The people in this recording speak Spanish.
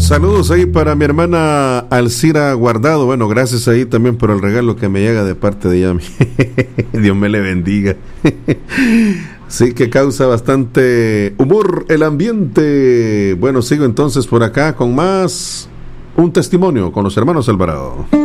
Saludos ahí para mi hermana Alcira Guardado. Bueno, gracias ahí también por el regalo que me llega de parte de Yami. Dios me le bendiga. Sí, que causa bastante humor el ambiente. Bueno, sigo entonces por acá con más un testimonio con los hermanos Alvarado.